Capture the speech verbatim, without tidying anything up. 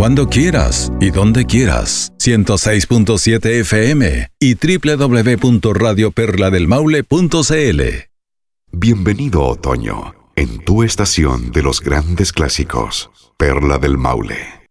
cuando quieras y donde quieras. ciento seis punto siete F M y doble u doble u doble u punto radio perla del maule punto c l. Bienvenido otoño, en tu estación de los grandes clásicos, Perla del Maule.